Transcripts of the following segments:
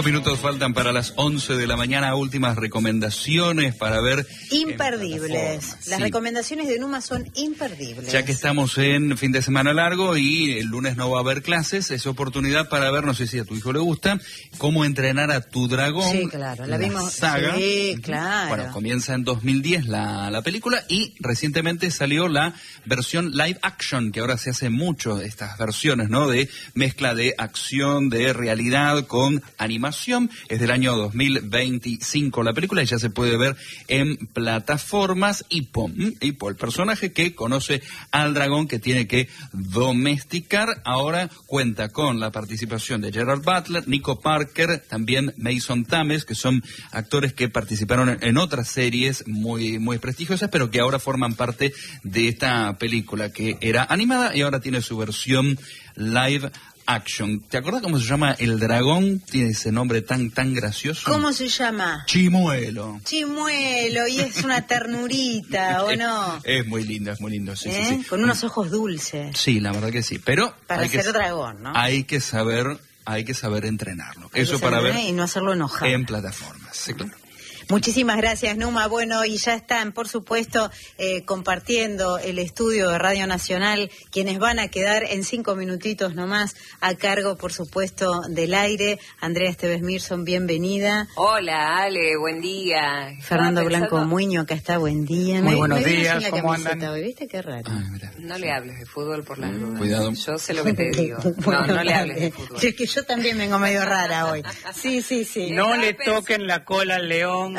5 minutos faltan para las 11 de la mañana. Últimas recomendaciones para ver. Imperdibles. Las recomendaciones de Numa son imperdibles. Ya que estamos en fin de semana largo y el lunes no va a haber clases, es oportunidad para ver, no sé si a tu hijo le gusta, Cómo entrenar a tu dragón. Sí, claro, la vimos. Saga. Sí, claro. Bueno, comienza en 2010 la película y recientemente salió la versión live action, que ahora se hace mucho estas versiones, ¿no? De mezcla de acción, de realidad con animación. Es del año 2025 la película y ya se puede ver en plataformas. Hippo, el personaje que conoce al dragón que tiene que domesticar, ahora cuenta con la participación de Gerard Butler, Nico Parker, también Mason Thames, que son actores que participaron en otras series muy, muy prestigiosas, pero que ahora forman parte de esta película que era animada y ahora tiene su versión live action. ¿Te acuerdas cómo se llama el dragón? Tiene ese nombre tan gracioso. ¿Cómo se llama? Chimuelo. Chimuelo, y es una ternurita, ¿o no? Es muy lindo, sí, sí. Con unos ojos dulces. Sí, la verdad que sí, pero para ser dragón, ¿no? Hay que saber entrenarlo. Eso para ver y no hacerlo enojar. En plataformas, sí, claro. Muchísimas gracias, Numa. Bueno, y ya están, por supuesto, compartiendo el estudio de Radio Nacional, quienes van a quedar en 5 minutitos nomás a cargo, por supuesto, del aire. Andrea Esteves Mirson, bienvenida. Hola, Ale, buen día. Fernando Blanco Muño, acá está, buen día. Muy buenos días, ¿cómo andan? Hoy, ¿viste? Qué raro. No le hables de fútbol por las dudas. Cuidado. Yo sé lo que te digo. No le hables de fútbol. Es que yo también vengo medio rara hoy. Sí. No le toquen la cola al león.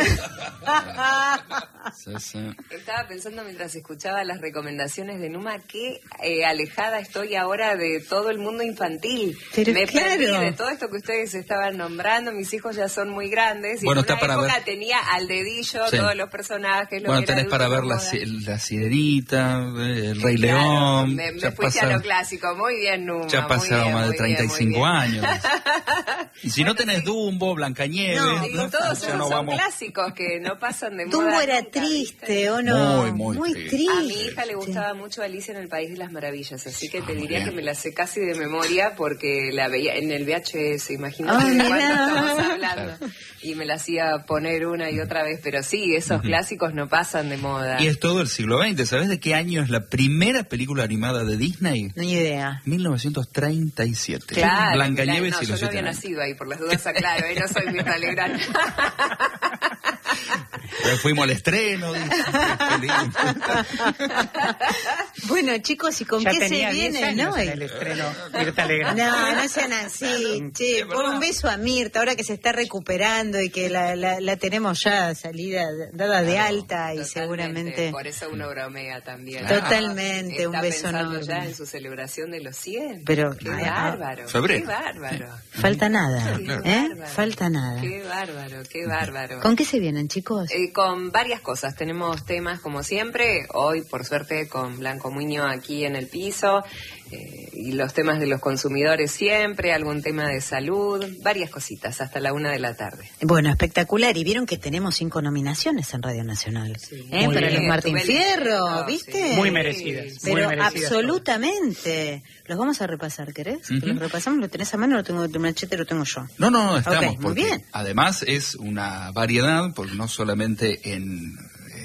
Estaba pensando mientras escuchaba las recomendaciones de Numa, qué alejada estoy ahora de todo el mundo infantil. Pero me claro, perdí de todo esto que ustedes estaban nombrando. Mis hijos ya son muy grandes y bueno, en una época ver. Tenía al dedillo todos los personajes. Bueno, tenés para ver la Sirenita, el Rey León. Me fuiste a lo clásico. Muy bien, Numa. Ya pasaron más de 35 años. Y si no tenés Dumbo, Blancanieves. No, todos son clásicos que no pasan de moda. Dumbo era triste, ¿o no? Muy triste. A mi hija le gustaba mucho Alicia en el País de las Maravillas, así que te diría que me la sé casi de memoria porque la veía en el VHS, imagínate de cuánto estamos hablando. Claro. Y me la hacía poner una y otra vez, pero sí, esos clásicos no pasan de moda. Y es todo el siglo XX. ¿Sabes de qué año es la primera película animada de Disney? Ni idea. 1937. Claro. Blancanieves y los 7 años. Yo no había nacido ahí, por las dudas, aclaro, no soy Mirta Legrand. Fuimos al estreno. Bueno, chicos, ¿y con ya qué se viene, no? El estreno, Mirta Legrand. No sean así, che, por un beso a Mirta, ahora que se está recuperando y que la tenemos ya salida, dada de alta y seguramente... Por eso uno bromea también. Totalmente, un beso enorme. Ya en su celebración de los 100. Pero, qué bárbaro, febrero. Qué bárbaro. Falta nada, Falta nada. Qué bárbaro. ¿Con qué se vienen, chicos? Con varias cosas. Tenemos temas como siempre, hoy por suerte con Blanco Muño aquí en el piso, y los temas de los consumidores siempre, algún tema de salud, varias cositas hasta la 1 de la tarde. Bueno, espectacular, y vieron que tenemos 5 nominaciones en Radio Nacional, para los Martín Fierro, ¿viste? Sí. Muy merecidas. Pero muy merecidas absolutamente. Todas. Los vamos a repasar, ¿querés? Los repasamos, lo tenés a mano, lo tengo, el machete lo tengo yo. No, estamos. Okay, muy bien. Además es una variedad, porque no solamente en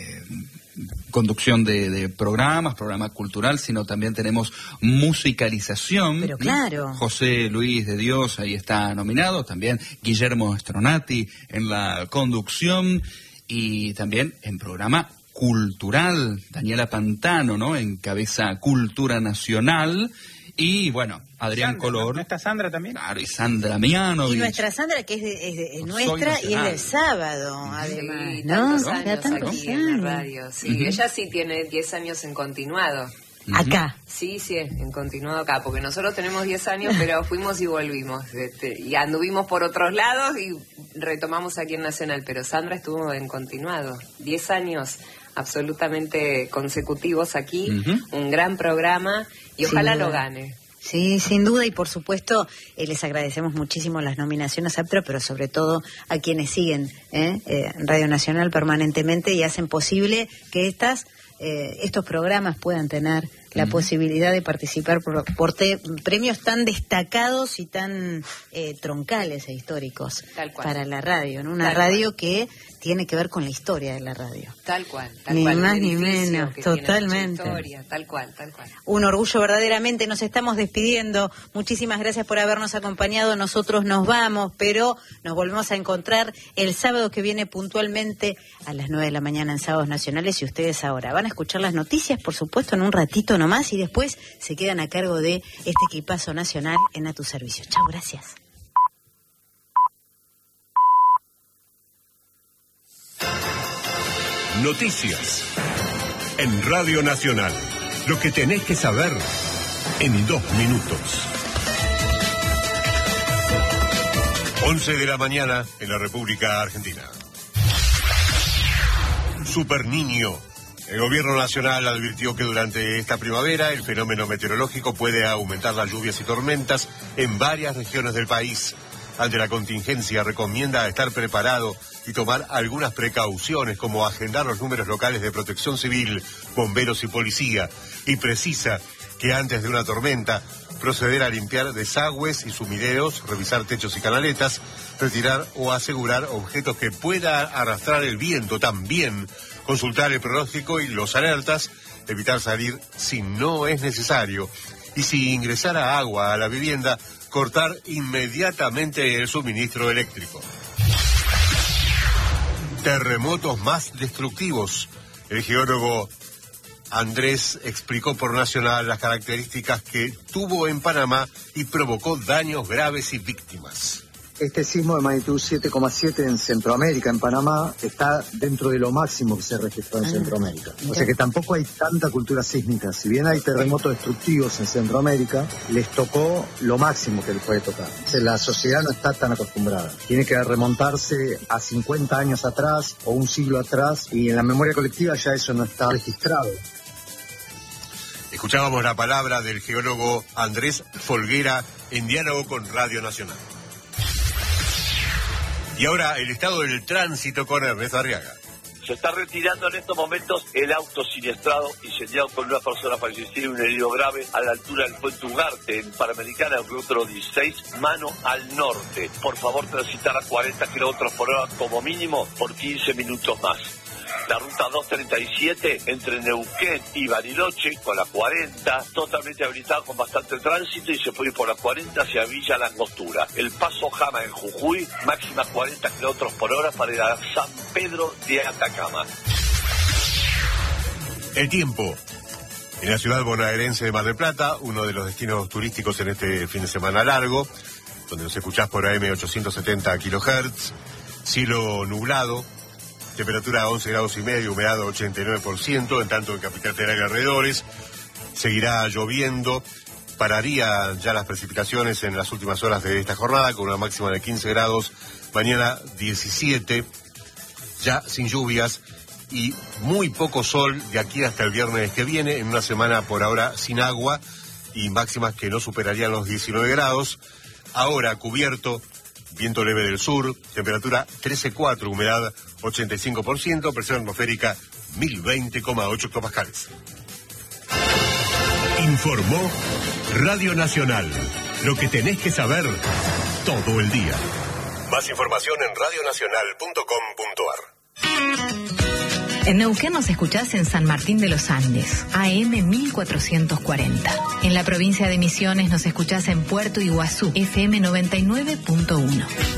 conducción de programa cultural, sino también tenemos musicalización. Pero claro. José Luis de Dios ahí está nominado, también Guillermo Stronati en la conducción y también en programa cultural, Daniela Pantano, ¿no? Encabeza Cultura Nacional. Y bueno, Adrián Sandra, Color. ¿No está Sandra también? Claro, y Sandra Mianovich. Y nuestra Sandra, que es nuestra, y es del sábado, además. Sí, ¿no? Tantos años aquí en la radio. Sí, ella sí tiene 10 años en continuado. Acá. Sí, en continuado acá, porque nosotros tenemos 10 años, pero fuimos y volvimos. Y anduvimos por otros lados y retomamos aquí en Nacional, pero Sandra estuvo en continuado. 10 años absolutamente consecutivos aquí, un gran programa y ojalá lo gane. Sí, sin duda, y por supuesto les agradecemos muchísimo las nominaciones a pero sobre todo a quienes siguen Radio Nacional permanentemente y hacen posible que estos programas puedan tener la posibilidad de participar por premios tan destacados y tan troncales e históricos para la radio, ¿no? Una radio que tiene que ver con la historia de la radio. Tal cual. Ni más ni menos, totalmente. Historia, tal cual. Un orgullo verdaderamente. Nos estamos despidiendo. Muchísimas gracias por habernos acompañado. Nosotros nos vamos, pero nos volvemos a encontrar el sábado que viene puntualmente a las 9 de la mañana en Sábados Nacionales. Y ustedes ahora van a escuchar las noticias, por supuesto, en un ratito nomás, y después se quedan a cargo de este equipazo nacional en A Tu Servicio. Chao, gracias. Noticias en Radio Nacional. Lo que tenés que saber en 2 minutos. 11 de la mañana en la República Argentina. Super Niño. El gobierno nacional advirtió que durante esta primavera el fenómeno meteorológico puede aumentar las lluvias y tormentas en varias regiones del país. Ante la contingencia recomienda estar preparado y tomar algunas precauciones, como agendar los números locales de protección civil, bomberos y policía, y precisa que antes de una tormenta proceder a limpiar desagües y sumideros, revisar techos y canaletas, retirar o asegurar objetos que pueda arrastrar el viento, también consultar el pronóstico y los alertas, evitar salir si no es necesario, y si ingresara agua a la vivienda, cortar inmediatamente el suministro eléctrico. Terremotos más destructivos. El geólogo Andrés explicó por Nacional las características que tuvo en Panamá y provocó daños graves y víctimas. Este sismo de magnitud 7,7 en Centroamérica, en Panamá, está dentro de lo máximo que se registró en Centroamérica. O sea que tampoco hay tanta cultura sísmica. Si bien hay terremotos destructivos en Centroamérica, les tocó lo máximo que les puede tocar. O sea, la sociedad no está tan acostumbrada. Tiene que remontarse a 50 años atrás o un siglo atrás, y en la memoria colectiva ya eso no está registrado. Escuchábamos la palabra del geólogo Andrés Folguera en diálogo con Radio Nacional. Y ahora el estado del tránsito con Ernesto Arriaga. Se está retirando en estos momentos el auto siniestrado incendiado con una persona fallecida y un herido grave a la altura del puente Ugarte, en Panamericana, kilómetro 16, mano al norte. Por favor, transitar a 40 kilómetros por hora como mínimo por 15 minutos más. La ruta 237 entre Neuquén y Bariloche con la 40, totalmente habilitada con bastante tránsito, y se puede ir por la 40 hacia Villa La Angostura. El Paso Jama en Jujuy, máxima 40 kilómetros por hora para ir a San Pedro de Atacama. El tiempo. En la ciudad bonaerense de Mar del Plata, uno de los destinos turísticos en este fin de semana largo, donde nos escuchás por AM 870 kHz, cielo nublado, temperatura 11 grados y medio, humedad 89%, en tanto en Capital Federal y alrededores. Seguirá lloviendo, pararía ya las precipitaciones en las últimas horas de esta jornada, con una máxima de 15 grados, mañana 17, ya sin lluvias y muy poco sol de aquí hasta el viernes que viene, en una semana por ahora sin agua y máximas que no superarían los 19 grados. Ahora cubierto, viento leve del sur, temperatura 13,4, humedad 85%, presión atmosférica 1020,8 hectopascales. Informó Radio Nacional. Lo que tenés que saber todo el día. Más información en radionacional.com.ar. En Neuquén nos escuchás en San Martín de los Andes, AM 1440. En la provincia de Misiones nos escuchás en Puerto Iguazú, FM 99.1.